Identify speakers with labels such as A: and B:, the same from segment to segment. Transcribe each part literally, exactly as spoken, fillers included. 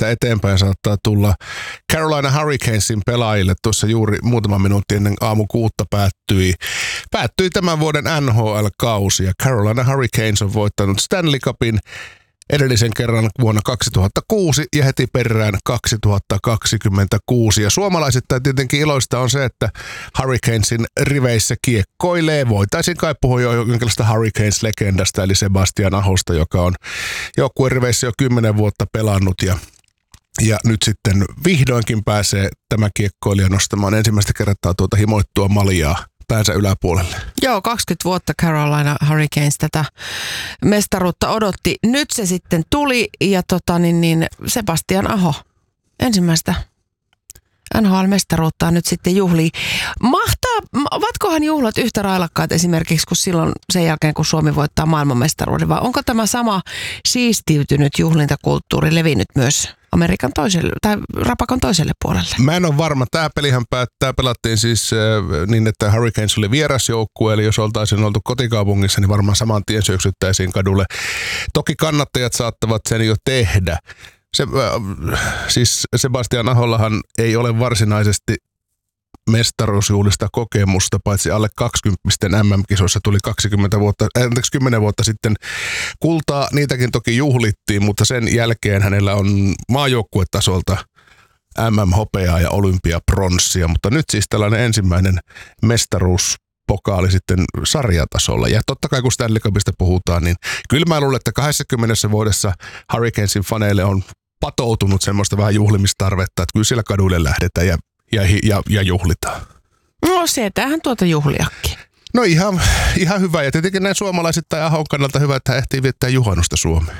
A: siitä eteenpäin saattaa tulla Carolina Hurricanesin pelaajille. Tuossa juuri muutama minuutti ennen aamu kuutta päättyi, päättyi tämän vuoden N H L-kausi. Ja Carolina Hurricanes on voittanut Stanley Cupin edellisen kerran vuonna kaksituhattakuusi ja heti perään kaksituhattakaksikymmentäkuusi. Ja suomalaisittain tietenkin iloista on se, että Hurricanesin riveissä kiekkoilee. Voitaisiin kai puhua jo jonkinlaista Hurricanes-legendasta, eli Sebastian Ahosta, joka on joukkueen riveissä jo kymmenen vuotta pelannut. Ja, ja nyt sitten vihdoinkin pääsee tämä kiekkoilija nostamaan ensimmäistä kertaa tuota himoittua maljaa päänsä yläpuolelle.
B: Joo, kaksikymmentä vuotta Carolina Hurricanes tätä mestaruutta odotti. Nyt se sitten tuli ja tota, niin, niin Sebastian Aho ensimmäistä N H L-mestaruuttaa nyt sitten juhlii. Mahtaa, ovatkohan juhlat yhtä railakkaat esimerkiksi kuin silloin sen jälkeen, kun Suomi voittaa maailmanmestaruuden, vai onko tämä sama siistiytynyt juhlintakulttuuri levinnyt myös Amerikan toiselle tai rapakon toiselle puolelle?
A: Mä en ole varma. Tämä pelihän päättää. Pelattiin siis äh, niin, että Hurricanes oli vierasjoukkue, eli jos oltaisiin oltu kotikaupungissa, niin varmaan saman tien syöksyttäisiin kadulle. Toki kannattajat saattavat sen jo tehdä. Se, äh, siis Sebastian Ahollahan ei ole varsinaisesti mestaruusjuhlista kokemusta, paitsi alle kaksikymppisten M M-kisoissa tuli kaksikymmentä vuotta, äh, kymmenen vuotta sitten kultaa. Niitäkin toki juhlittiin, mutta sen jälkeen hänellä on maajoukkuetasolta M M-hopeaa ja olympiapronssia, mutta nyt siis tällainen ensimmäinen mestaruuspokaali sitten sarjatasolla. Ja totta kai kun Stanley Cupista puhutaan, niin kyllä mä luulen, että kaksikymmentä vuodessa Hurricanesin faneille on patoutunut semmoista vähän juhlimistarvetta, että kyllä siellä kaduille lähdetään ja Ja, ja, ja juhlitaan.
B: No se, tämähän tuota juhliakin.
A: No ihan, ihan hyvä. Ja tietenkin näin suomalaiset tai Ahon kannalta hyvä, että hän ehtii viettää juhannusta Suomeen.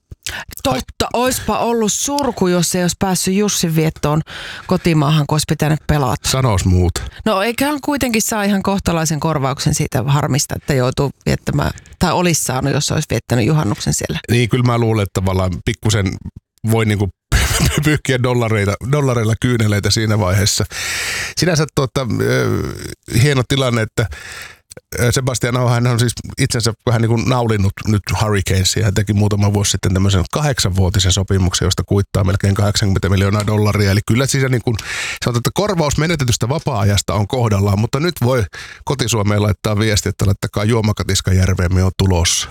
B: Totta, oispa ollut surku, jos ei olisi päässyt Jussin viettoon kotimaahan, kun olisi pitänyt pelata.
A: Sanois muuta.
B: No eiköhän kuitenkin saa ihan kohtalaisen korvauksen siitä harmista, että joutuu viettämään, tai olisi saanut, jos olisi viettänyt juhannuksen siellä.
A: Niin, kyllä mä luulen, että tavallaan pikkusen voi niinku pyyhkiä dollareita, dollareilla kyyneleitä siinä vaiheessa. Sinänsä tuota, hieno tilanne, että Sebastian Aho, hän on siis itsensä vähän niin kuin naulinut nyt Hurricanesia. Hän teki muutama vuosi sitten tämmöisen kahdeksanvuotisen sopimuksen, josta kuittaa melkein kahdeksankymmentä miljoonaa dollaria. Eli kyllä siis niin kuin sanotaan, että korvaus menetetystä vapaa-ajasta on kohdallaan, mutta nyt voi kotisuomeen laittaa viesti, että laittakaa juomakatiska järveen, me on tulossa.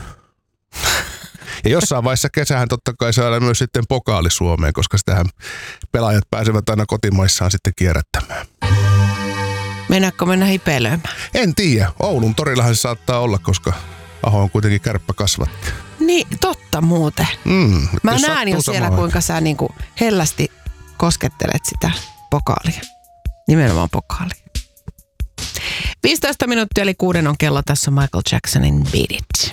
A: Ja jossain vaiheessa kesähän totta kai saadaan myös sitten pokaali Suomeen, koska sitähän pelaajat pääsevät aina kotimaissaan sitten kierrättämään.
B: Mennäänkö mennä hipeilöimään?
A: En tiedä. Oulun torillahan se saattaa olla, koska Aho on kuitenkin kärppäkasvatti.
B: Niin, totta muuten.
A: Mm,
B: Mä näen jo siellä, samaan, kuinka sä niinku hellästi koskettelet sitä pokaalia. Nimenomaan pokaalia. viisitoista minuuttia eli kuuden on kello. Tässä on Michael Jacksonin Beat It.